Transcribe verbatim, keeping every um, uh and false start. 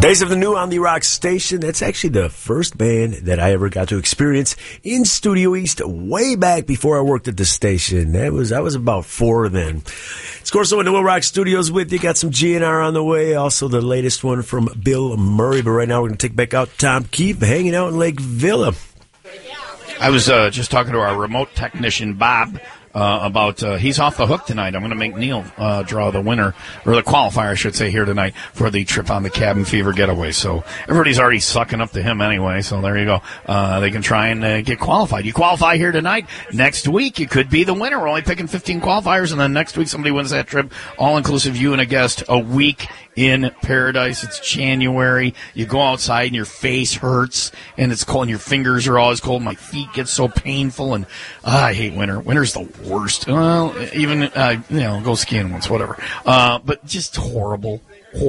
Days of the New on the Rock Station. That's actually the first band that I ever got to experience in Studio East way back before I worked at the station. That was I was about four then. It's Corso and the Will Rock Studios with you. Got some G N R on the way. Also the latest one from Bill Murray. But right now we're going to take back out Tom Keefe hanging out in Lake Villa. I was uh, just talking to our remote technician, Bob, uh, about uh, he's off the hook tonight. I'm going to make Neil uh, draw the winner, or the qualifier, I should say, here tonight for the trip on the Cabin Fever getaway. So everybody's already sucking up to him anyway, so there you go. Uh, they can try and uh, get qualified. You qualify here tonight. Next week, you could be the winner. We're only picking fifteen qualifiers, and then next week somebody wins that trip, all-inclusive, you and a guest, a week in paradise. It's January. You go outside and your face hurts and it's cold and your fingers are always cold. My feet get so painful and uh, I hate winter. Winter's the worst. Well, even, uh, you know, go skiing once, whatever. Uh, but just horrible,